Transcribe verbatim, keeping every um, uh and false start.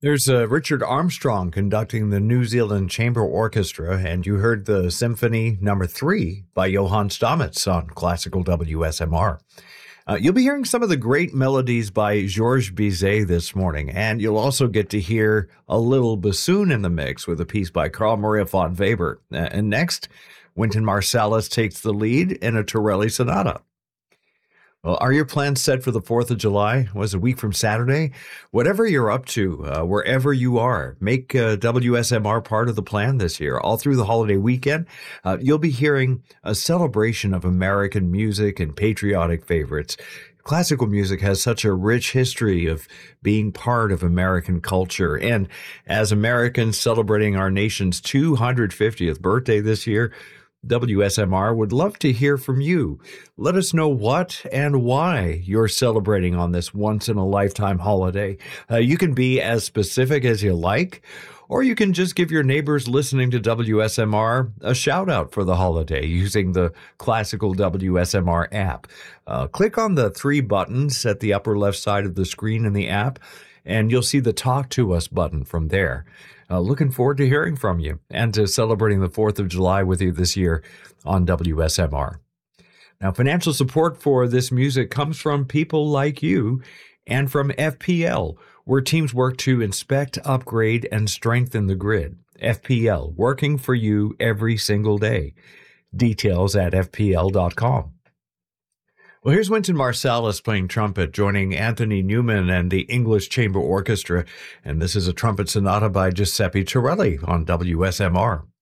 There's uh, Richard Armstrong conducting the New Zealand Chamber Orchestra, and you heard the Symphony Number Three by Johann Stamitz on Classical W S M R. Uh, you'll be hearing some of the great melodies by Georges Bizet this morning, and you'll also get to hear a little bassoon in the mix with a piece by Carl Maria von Weber. Uh, and next, Wynton Marsalis takes the lead in a Torelli sonata. Well, are your plans set for the fourth of July? Was a week from Saturday? Whatever you're up to, uh, wherever you are, make uh, W S M R part of the plan this year. All through the holiday weekend, uh, you'll be hearing a celebration of American music and patriotic favorites. Classical music has such a rich history of being part of American culture. And as Americans celebrating our nation's two hundred fiftieth birthday this year, W S M R would love to hear from you. Let us know what and why you're celebrating on this once-in-a-lifetime holiday. Uh, you can be as specific as you like, or you can just give your neighbors listening to W S M R a shout-out for the holiday using the Classical W S M R app. Uh, click on the three buttons at the upper left side of the screen in the app, and you'll see the Talk to Us button from there. Uh, looking forward to hearing from you and to celebrating the fourth of July with you this year on W S M R. Now, financial support for this music comes from people like you and from F P L, where teams work to inspect, upgrade, and strengthen the grid. F P L, working for you every single day. Details at f p l dot com. Well, here's Wynton Marsalis playing trumpet, joining Anthony Newman and the English Chamber Orchestra, and this is a trumpet sonata by Giuseppe Torelli on W S M R.